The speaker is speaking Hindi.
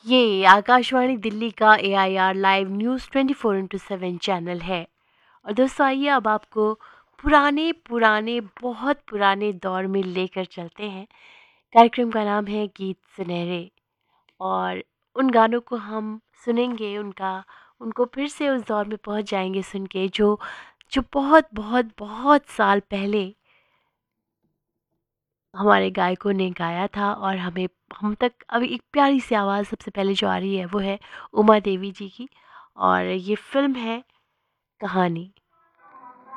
ये आकाशवाणी दिल्ली का AIR लाइव न्यूज़ 24/7 चैनल है। और दोस्तों आइए अब आपको पुराने पुराने बहुत पुराने दौर में लेकर चलते हैं। कार्यक्रम का नाम है गीत सुनहरे। और उन गानों को हम सुनेंगे, उनको फिर से उस दौर में पहुंच जाएंगे सुन के, जो जो बहुत बहुत बहुत साल पहले हमारे गायकों ने गाया था। और हम तक अभी एक प्यारी सी आवाज़ सबसे पहले जो आ रही है वो है उमा देवी जी की। और ये फिल्म है कहानी।